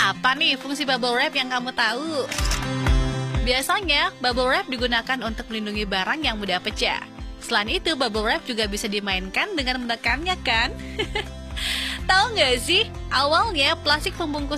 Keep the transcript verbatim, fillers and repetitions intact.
Apa nih fungsi bubble wrap yang kamu tahu? Biasanya, bubble wrap digunakan untuk melindungi barang yang mudah pecah. Selain itu, bubble wrap juga bisa dimainkan dengan menekannya kan? Tahu nggak sih, awalnya plastik pembungkus